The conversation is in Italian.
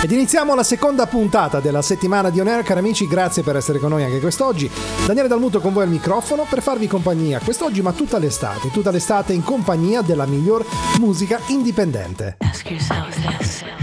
Ed iniziamo la seconda puntata della settimana di On Air, cari amici, grazie per essere con noi anche quest'oggi. Daniele Dalmuto con voi al microfono per farvi compagnia quest'oggi, ma tutta l'estate in compagnia della miglior musica indipendente. Ask yourself this.